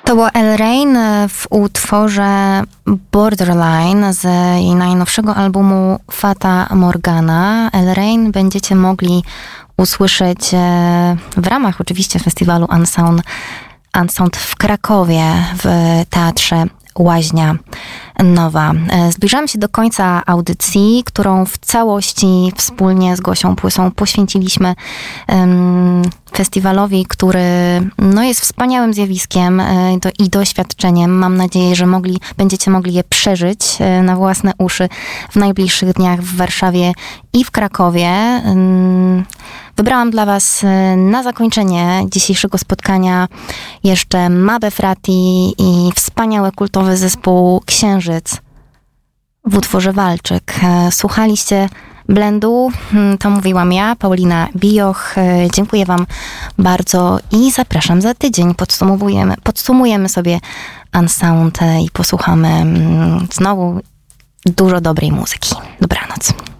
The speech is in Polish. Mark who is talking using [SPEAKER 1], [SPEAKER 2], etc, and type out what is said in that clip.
[SPEAKER 1] To było El Rain w utworze Borderline z jej najnowszego albumu Fata Morgana. El Rain będziecie mogli usłyszeć w ramach oczywiście festiwalu Unsound w Krakowie w Teatrze Łaźnia Nowa. Zbliżamy się do końca audycji, którą w całości wspólnie z Gosią Płysą poświęciliśmy festiwalowi, który jest wspaniałym zjawiskiem i doświadczeniem. Mam nadzieję, że będziecie mogli je przeżyć na własne uszy w najbliższych dniach w Warszawie i w Krakowie. Wybrałam dla was na zakończenie dzisiejszego spotkania jeszcze Mabę Frati i wspaniały kultowy zespół Księżyc w utworze Walczyk. Słuchaliście Blendu, to mówiłam ja, Paulina Bijoch. Dziękuję wam bardzo i zapraszam za tydzień. Podsumujemy sobie Unsound i posłuchamy znowu dużo dobrej muzyki. Dobranoc.